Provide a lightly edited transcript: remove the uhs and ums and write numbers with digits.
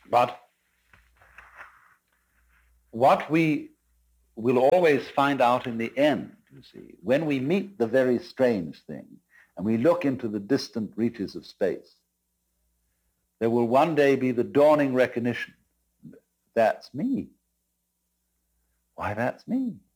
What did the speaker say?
But what we will always find out in the end, you see, when we meet the very strange thing and we look into the distant reaches of space, there will one day be the dawning recognition, that's me. Why, that's me.